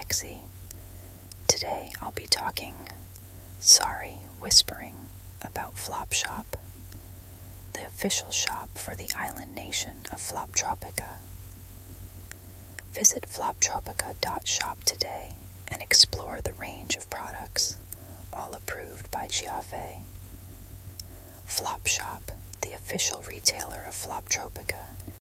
Lexi. Today I'll be whispering about Flopshop, the official shop for the island nation of Floptropica. Visit floptropica.shop today and explore the range of products, all approved by Giave. Flopshop, the official retailer of Floptropica,